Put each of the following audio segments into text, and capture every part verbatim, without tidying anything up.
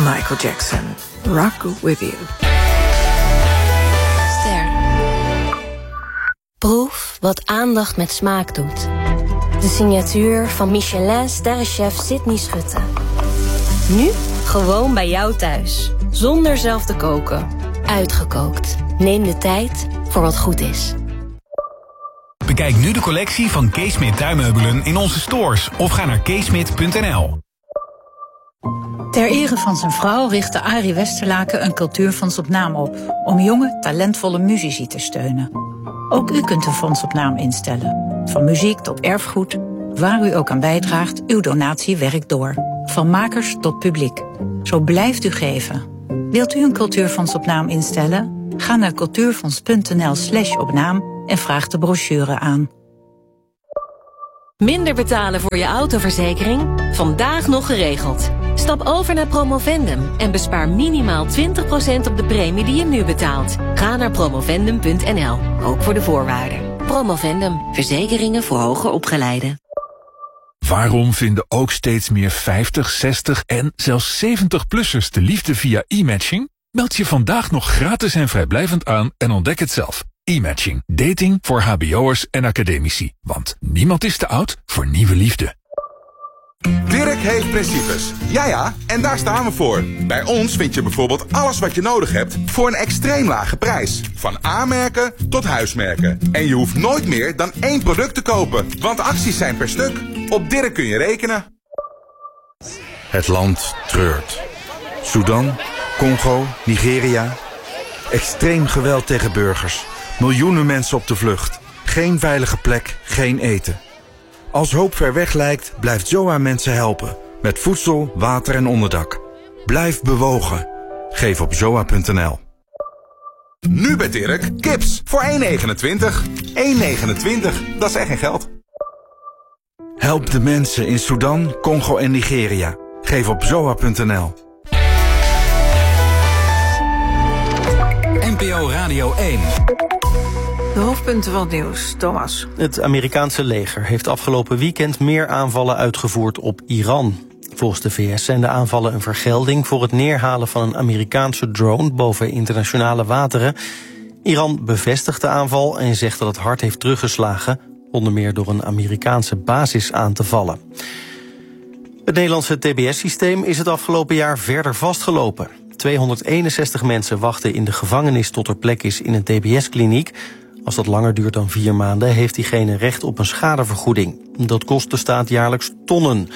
Michael Jackson, Rock With You. Ster. Proef wat aandacht met smaak doet. De signatuur van Michelin-sterrenchef Sydney Schutte. Nu gewoon bij jou thuis. Zonder zelf te koken. Uitgekookt. Neem de tijd voor wat goed is. Bekijk nu de collectie van Keesmit tuinmeubelen in onze stores of ga naar keesmit punt n l. Ter ere van zijn vrouw richtte Arie Westerlaken een cultuurfonds op naam op, om jonge, talentvolle muzici te steunen. Ook u kunt een fonds op naam instellen. Van muziek tot erfgoed, waar u ook aan bijdraagt, uw donatie werkt door. Van makers tot publiek. Zo blijft u geven. Wilt u een cultuurfonds op naam instellen? Ga naar cultuurfonds punt n l slash op naam en vraag de brochure aan. Minder betalen voor je autoverzekering? Vandaag nog geregeld. Stap over naar Promovendum en bespaar minimaal twintig procent op de premie die je nu betaalt. Ga naar promovendum punt n l, ook voor de voorwaarden. Promovendum, verzekeringen voor hoger opgeleiden. Waarom vinden ook steeds meer vijftig, zestig en zelfs zeventig-plussers de liefde via e-matching? Meld je vandaag nog gratis en vrijblijvend aan en ontdek het zelf. E-matching. Dating voor hbo'ers en academici. Want niemand is te oud voor nieuwe liefde. Dirk heeft principes. Ja ja, en daar staan we voor. Bij ons vind je bijvoorbeeld alles wat je nodig hebt voor een extreem lage prijs. Van A-merken tot huismerken. En je hoeft nooit meer dan één product te kopen. Want acties zijn per stuk. Op Dirk kun je rekenen. Het land treurt. Sudan, Congo, Nigeria. Extreem geweld tegen burgers. Miljoenen mensen op de vlucht. Geen veilige plek, geen eten. Als hoop ver weg lijkt, blijft Z O A mensen helpen. Met voedsel, water en onderdak. Blijf bewogen. Geef op zoa punt n l. Nu bij Dirk, kips voor één negenentwintig. één negenentwintig, dat is echt geen geld. Help de mensen in Sudan, Congo en Nigeria. Geef op zoa punt n l. N P O Radio één. De hoofdpunten van het nieuws, Thomas. Het Amerikaanse leger heeft afgelopen weekend meer aanvallen uitgevoerd op Iran. Volgens de V S zijn de aanvallen een vergelding voor het neerhalen van een Amerikaanse drone boven internationale wateren. Iran bevestigt de aanval en zegt dat het hard heeft teruggeslagen, onder meer door een Amerikaanse basis aan te vallen. Het Nederlandse T B S-systeem is het afgelopen jaar verder vastgelopen. tweehonderdeenenzestig mensen wachten in de gevangenis tot er plek is in een T B S-kliniek. Als dat langer duurt dan vier maanden, heeft diegene recht op een schadevergoeding. Dat kost de staat jaarlijks tonnen.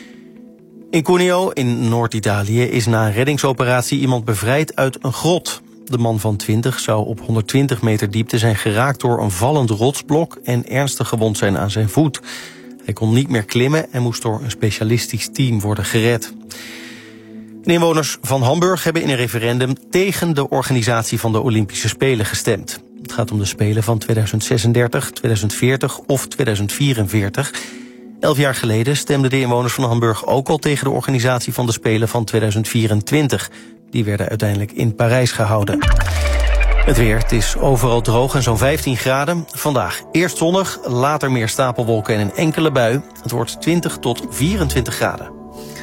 In Cuneo, in Noord-Italië, is na een reddingsoperatie iemand bevrijd uit een grot. De man van twintig zou op honderdtwintig meter diepte zijn geraakt door een vallend rotsblok en ernstig gewond zijn aan zijn voet. Hij kon niet meer klimmen en moest door een specialistisch team worden gered. De inwoners van Hamburg hebben in een referendum tegen de organisatie van de Olympische Spelen gestemd. Het gaat om de Spelen van tweeduizend zesendertig, tweeduizend veertig of tweeduizend vierenveertig. Elf jaar geleden stemden de inwoners van Hamburg ook al tegen de organisatie van de Spelen van tweeduizend vierentwintig. Die werden uiteindelijk in Parijs gehouden. Het weer, het is overal droog en zo'n vijftien graden. Vandaag eerst zonnig, later meer stapelwolken en een enkele bui. Het wordt twintig tot vierentwintig graden.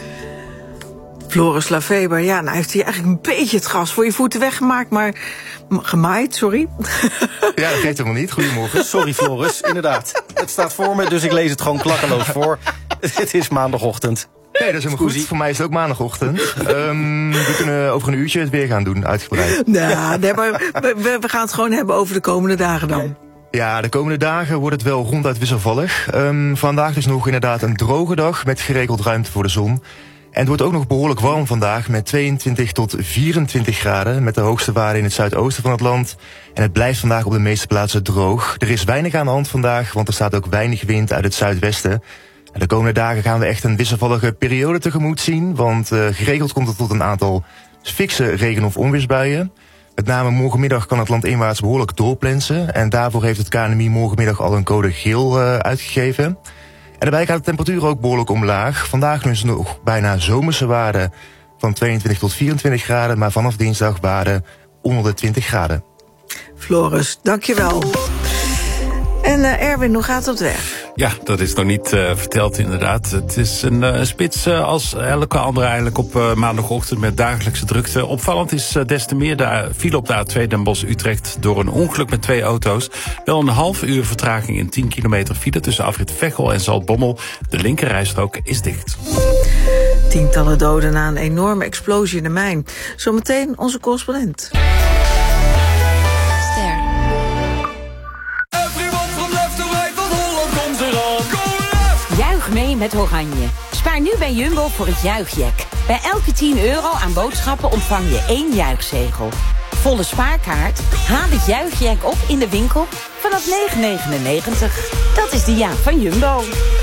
Floris Lafeber, ja, nou heeft hij eigenlijk een beetje het gras voor je voeten weggemaakt, maar gemaaid, sorry. Ja, dat geeft helemaal niet. Goedemorgen. Sorry Floris, inderdaad. Het staat voor me, dus ik lees het gewoon klakkeloos voor. Het is maandagochtend. Nee, dat is helemaal goed. Voor mij is het ook maandagochtend. Um, we kunnen over een uurtje het weer gaan doen, uitgebreid. Nou, nee, maar we, we gaan het gewoon hebben over de komende dagen dan. Ja, de komende dagen wordt het wel ronduit wisselvallig. Um, vandaag dus nog inderdaad een droge dag met geregeld ruimte voor de zon. En het wordt ook nog behoorlijk warm vandaag met tweeëntwintig tot vierentwintig graden... met de hoogste waarde in het zuidoosten van het land. En het blijft vandaag op de meeste plaatsen droog. Er is weinig aan de hand vandaag, want er staat ook weinig wind uit het zuidwesten. En de komende dagen gaan we echt een wisselvallige periode tegemoet zien... want uh, geregeld komt het tot een aantal fikse regen- of onweersbuien. Met name morgenmiddag kan het land inwaarts behoorlijk doorplensen... en daarvoor heeft het K N M I morgenmiddag al een code geel uh, uitgegeven... En daarbij gaat de temperatuur ook behoorlijk omlaag. Vandaag nu is het nog bijna zomerse waarden van tweeëntwintig tot vierentwintig graden... maar vanaf dinsdag waarden onder de twintig graden. Floris, dankjewel. En uh, Erwin, hoe gaat het op de weg? Ja, dat is nog niet uh, verteld inderdaad. Het is een uh, spits uh, als elke andere eigenlijk op uh, maandagochtend met dagelijkse drukte. Opvallend is uh, des te meer de file op de A twee Den Bosch-Utrecht door een ongeluk met twee auto's. Wel een half uur vertraging in tien kilometer file tussen afrit Veghel en Zaltbommel. De linkerrijstrook is dicht. Tientallen doden na een enorme explosie in de mijn. Zometeen onze correspondent. Juich mee met Oranje. Spaar nu bij Jumbo voor het juichjack. Bij elke tien euro aan boodschappen ontvang je één juichzegel. Volle spaarkaart? Haal het juichjack op in de winkel vanaf negen negenennegentig. Dat is de jaak van Jumbo.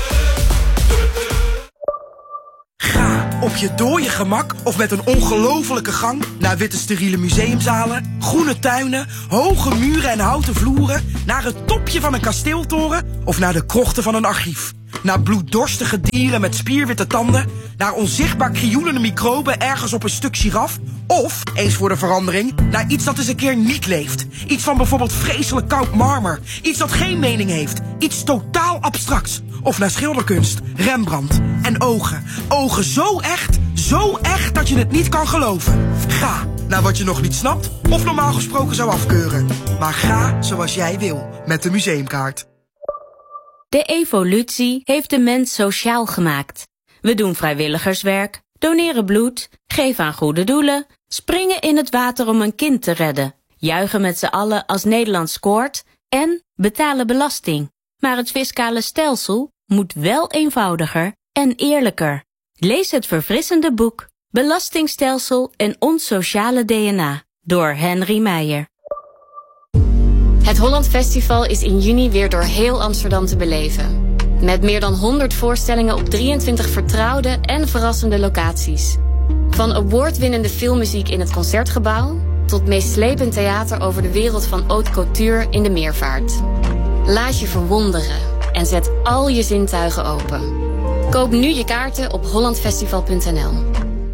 Ga op je dode gemak of met een ongelofelijke gang naar witte steriele museumzalen, groene tuinen, hoge muren en houten vloeren, naar het topje van een kasteeltoren of naar de krochten van een archief. Naar bloeddorstige dieren met spierwitte tanden, naar onzichtbaar krioelende microben ergens op een stuk giraf, of, eens voor de verandering, naar iets dat eens een keer niet leeft. Iets van bijvoorbeeld vreselijk koud marmer, iets dat geen mening heeft, iets totaal abstracts. Of naar schilderkunst, Rembrandt en ogen. Ogen zo echt, zo echt dat je het niet kan geloven. Ga naar wat je nog niet snapt of normaal gesproken zou afkeuren. Maar ga zoals jij wil met de museumkaart. De evolutie heeft de mens sociaal gemaakt. We doen vrijwilligerswerk, doneren bloed, geven aan goede doelen, springen in het water om een kind te redden, juichen met z'n allen als Nederland scoort en betalen belasting. Maar het fiscale stelsel moet wel eenvoudiger en eerlijker. Lees het verfrissende boek Belastingstelsel en ons sociale D N A door Henry Meijer. Het Holland Festival is in juni weer door heel Amsterdam te beleven. Met meer dan honderd voorstellingen op drieëntwintig vertrouwde en verrassende locaties. Van awardwinnende filmmuziek in het Concertgebouw tot meeslepend theater over de wereld van haute couture in de Meervaart. Laat je verwonderen en zet al je zintuigen open. Koop nu je kaarten op hollandfestival punt n l.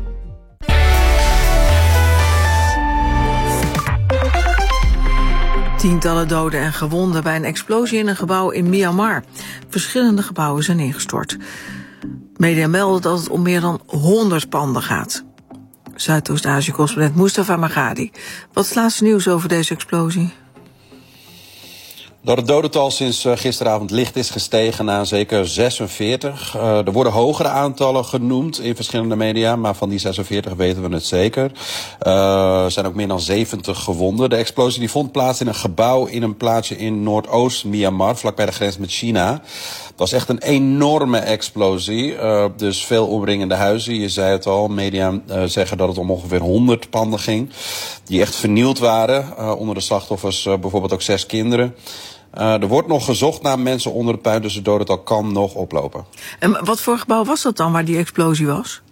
Tientallen doden en gewonden bij een explosie in een gebouw in Myanmar. Verschillende gebouwen zijn ingestort. Media melden dat het om meer dan honderd panden gaat. Zuidoost-Azië-correspondent Mustafa Magadi. Wat is het laatste nieuws over deze explosie? Dat het dodental sinds gisteravond licht is gestegen naar zeker zesenveertig. Uh, er worden hogere aantallen genoemd in verschillende media, maar van die zesenveertig weten we het zeker. Uh, er zijn ook meer dan zeventig gewonden. De explosie die vond plaats in een gebouw in een plaatsje in Noordoost-Myanmar, vlakbij de grens met China. Het was echt een enorme explosie, uh, dus veel omringende huizen. Je zei het al, media uh, zeggen dat het om ongeveer honderd panden ging, die echt vernield waren. Uh, onder de slachtoffers uh, bijvoorbeeld ook zes kinderen. Uh, er wordt nog gezocht naar mensen onder de puin, dus het dodental kan nog oplopen. En wat voor gebouw was dat dan, waar die explosie was?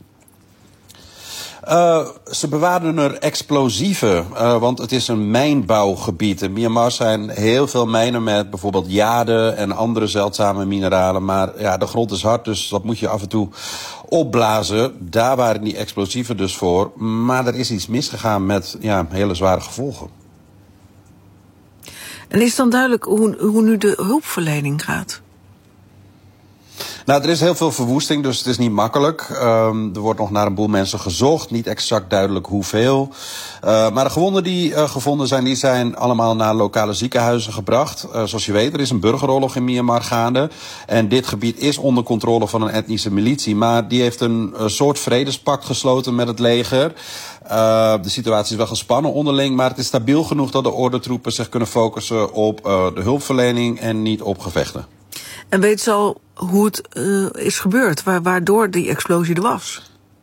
Uh, ze bewaarden er explosieven, uh, want het is een mijnbouwgebied. In Myanmar zijn heel veel mijnen met bijvoorbeeld jade en andere zeldzame mineralen. Maar ja, de grond is hard, dus dat moet je af en toe opblazen. Daar waren die explosieven dus voor. Maar er is iets misgegaan met ja, hele zware gevolgen. En is dan duidelijk hoe, hoe nu de hulpverlening gaat? Nou, er is heel veel verwoesting, dus het is niet makkelijk. Um, er wordt nog naar een boel mensen gezocht, niet exact duidelijk hoeveel. Uh, maar de gewonden die uh, gevonden zijn, die zijn allemaal naar lokale ziekenhuizen gebracht. Uh, zoals je weet, er is een burgeroorlog in Myanmar gaande. En dit gebied is onder controle van een etnische militie. Maar die heeft een, een soort vredespact gesloten met het leger. Uh, de situatie is wel gespannen onderling, maar het is stabiel genoeg dat de ordentroepen zich kunnen focussen op uh, de hulpverlening en niet op gevechten. En weet ze al hoe het uh, is gebeurd, wa- waardoor die explosie er was?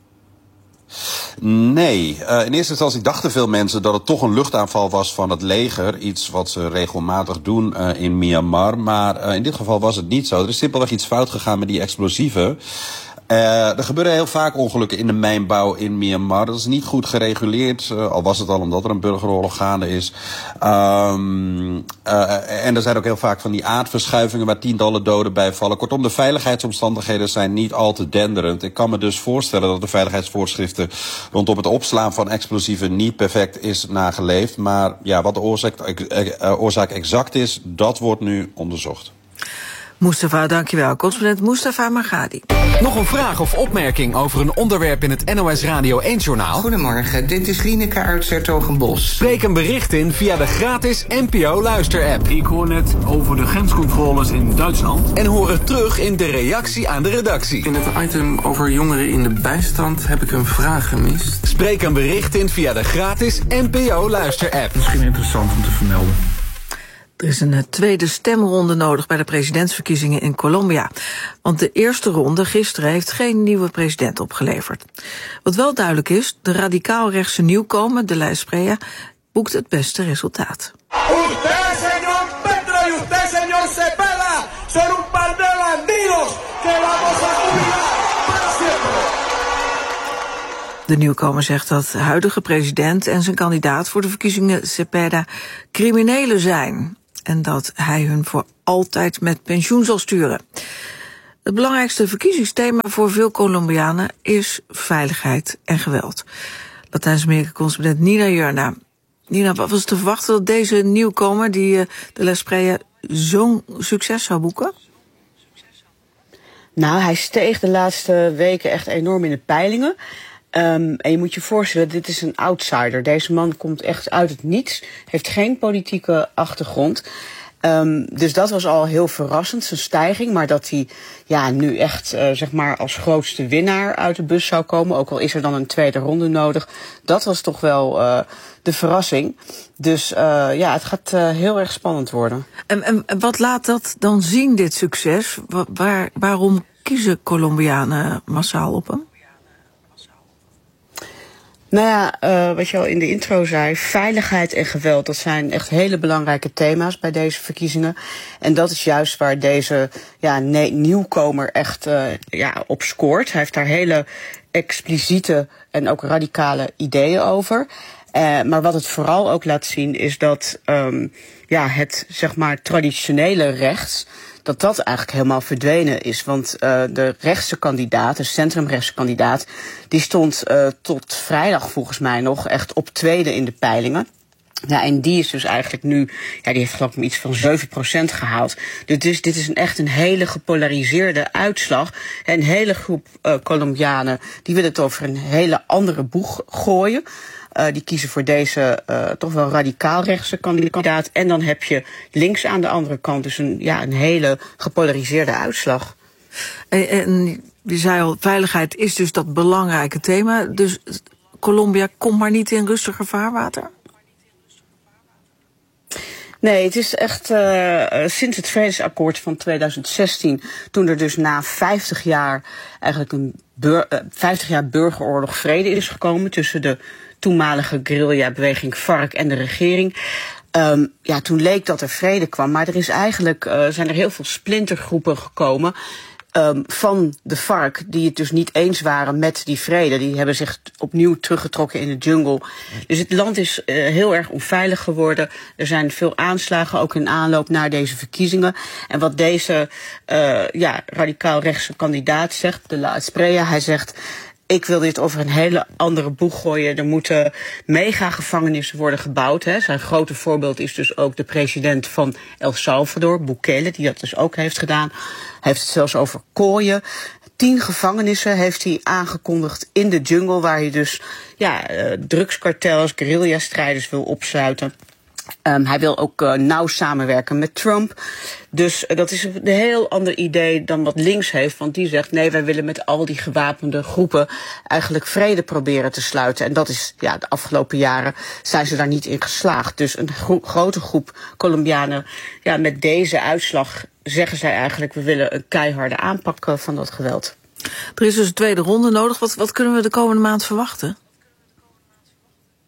Nee, uh, in eerste instantie dachten veel mensen dat het toch een luchtaanval was van het leger. Iets wat ze regelmatig doen uh, in Myanmar. Maar uh, in dit geval was het niet zo. Er is simpelweg iets fout gegaan met die explosieven. Uh, er gebeuren heel vaak ongelukken in de mijnbouw in Myanmar. Dat is niet goed gereguleerd, uh, al was het al omdat er een burgeroorlog gaande is. Um, uh, en er zijn ook heel vaak van die aardverschuivingen waar tientallen doden bij vallen. Kortom, de veiligheidsomstandigheden zijn niet al te denderend. Ik kan me dus voorstellen dat de veiligheidsvoorschriften rondom het opslaan van explosieven niet perfect is nageleefd. Maar ja, wat de oorzaak, uh, oorzaak exact is, dat wordt nu onderzocht. Mustafa, dankjewel. Correspondent Mustafa Margadi. Nog een vraag of opmerking over een onderwerp in het N O S Radio één-journaal? Goedemorgen, dit is Lieneke uit 's-Hertogenbosch. Spreek een bericht in via de gratis N P O-luister-app. Ik hoor net over de grenscontroles in Duitsland. En hoor het terug in de reactie aan de redactie. In het item over jongeren in de bijstand heb ik een vraag gemist. Spreek een bericht in via de gratis N P O-luister-app. Misschien interessant om te vermelden. Er is een tweede stemronde nodig bij de presidentsverkiezingen in Colombia. Want de eerste ronde gisteren heeft geen nieuwe president opgeleverd. Wat wel duidelijk is, de radicaal-rechtse nieuwkomer, de Espriella, boekt het beste resultaat. Usted, señor Petro, y usted, señor Cepeda, son un par de bandidos que vamos a jubilar para siempre. De nieuwkomer zegt dat de huidige president en zijn kandidaat voor de verkiezingen Cepeda criminelen zijn. En dat hij hun voor altijd met pensioen zal sturen. Het belangrijkste verkiezingsthema voor veel Colombianen is veiligheid en geweld. Latijns-Amerika-correspondent Nina Jurna. Nina, wat was te verwachten dat deze nieuwkomer, die de Espriella, zo'n succes zou boeken? Nou, hij steeg de laatste weken echt enorm in de peilingen. Um, en je moet je voorstellen, dit is een outsider. Deze man komt echt uit het niets, heeft geen politieke achtergrond. Um, dus dat was al heel verrassend, zijn stijging. Maar dat hij ja, nu echt uh, zeg maar als grootste winnaar uit de bus zou komen, ook al is er dan een tweede ronde nodig, dat was toch wel uh, de verrassing. Dus uh, ja, het gaat uh, heel erg spannend worden. En, en, en wat laat dat dan zien, dit succes? Waar, waarom kiezen Colombianen massaal op hem? Nou ja, uh, wat je al in de intro zei, veiligheid en geweld, dat zijn echt hele belangrijke thema's bij deze verkiezingen. En dat is juist waar deze ja, nee, nieuwkomer echt uh, ja, op scoort. Hij heeft daar hele expliciete en ook radicale ideeën over. Uh, maar wat het vooral ook laat zien is dat um, ja, het zeg maar traditionele rechts, dat dat eigenlijk helemaal verdwenen is. Want uh, de rechtse kandidaat, de centrumrechtse kandidaat, die stond uh, tot vrijdag volgens mij nog echt op tweede in de peilingen. Ja, en die is dus eigenlijk nu, ja, die heeft geloof ik iets van zeven procent gehaald. Dus dit is, dit is een echt een hele gepolariseerde uitslag. Een hele groep uh, Colombianen, die willen het over een hele andere boeg gooien. Uh, die kiezen voor deze uh, toch wel radicaal-rechtse kandidaat. En dan heb je links aan de andere kant dus een, ja, een hele gepolariseerde uitslag. En, en je zei al, veiligheid is dus dat belangrijke thema. Dus Colombia komt maar niet in rustiger vaarwater? Nee, het is echt uh, sinds het vredesakkoord van tweeduizend zestien... toen er dus na vijftig jaar eigenlijk een bur- uh, vijftig jaar burgeroorlog vrede is gekomen tussen de toenmalige guerrilla-beweging FARC en de regering. Um, ja, toen leek dat er vrede kwam, maar er is eigenlijk uh, zijn er heel veel splintergroepen gekomen um, van de FARC die het dus niet eens waren met die vrede. Die hebben zich opnieuw teruggetrokken in de jungle. Dus het land is uh, heel erg onveilig geworden. Er zijn veel aanslagen, ook in aanloop naar deze verkiezingen. En wat deze uh, ja, radicaal-rechtse kandidaat zegt, de La Espriella, hij zegt: ik wil dit over een hele andere boeg gooien. Er moeten megagevangenissen worden gebouwd. Hè. Zijn grote voorbeeld is dus ook de president van El Salvador, Bukele, die dat dus ook heeft gedaan. Hij heeft het zelfs over kooien. Tien gevangenissen heeft hij aangekondigd in de jungle, waar hij dus ja, uh, drugskartels, guerrilla-strijders wil opsluiten. Um, hij wil ook uh, nauw samenwerken met Trump. Dus uh, dat is een heel ander idee dan wat links heeft. Want die zegt, nee, wij willen met al die gewapende groepen eigenlijk vrede proberen te sluiten. En dat is, ja, de afgelopen jaren zijn ze daar niet in geslaagd. Dus een gro- grote groep Colombianen, ja, met deze uitslag zeggen zij eigenlijk, we willen een keiharde aanpak van dat geweld. Er is dus een tweede ronde nodig. Wat, wat kunnen we de komende maand verwachten?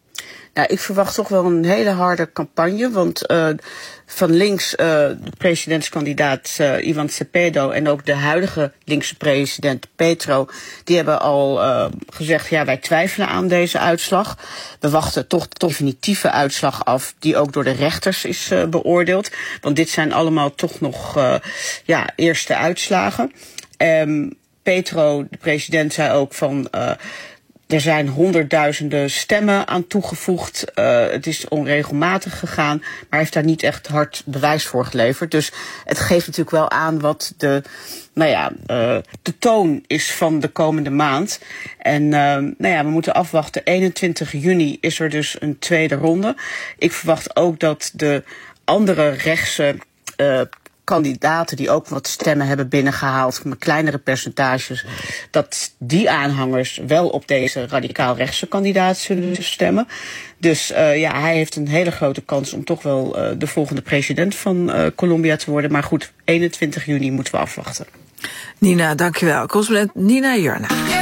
Nou, ik verwacht toch wel een hele harde campagne, want uh, van links uh, de presidentskandidaat uh, Ivan Cepeda en ook de huidige linkse president Petro, die hebben al uh, gezegd, ja, wij twijfelen aan deze uitslag. We wachten toch de definitieve uitslag af, die ook door de rechters is uh, beoordeeld, want dit zijn allemaal toch nog uh, ja, eerste uitslagen. Um, Petro, de president, zei ook van uh, er zijn honderdduizenden stemmen aan toegevoegd. Uh, het is onregelmatig gegaan, maar hij heeft daar niet echt hard bewijs voor geleverd. Dus het geeft natuurlijk wel aan wat de, nou ja, uh, de toon is van de komende maand. En uh, nou ja, we moeten afwachten. eenentwintig juni is er dus een tweede ronde. Ik verwacht ook dat de andere rechtse uh, kandidaten die ook wat stemmen hebben binnengehaald, met kleinere percentages, dat die aanhangers wel op deze radicaal-rechtse kandidaat zullen stemmen. Dus uh, ja, hij heeft een hele grote kans om toch wel uh, de volgende president van uh, Colombia te worden. Maar goed, eenentwintig juni moeten we afwachten. Nina, dankjewel. Correspondent Nina Jurna.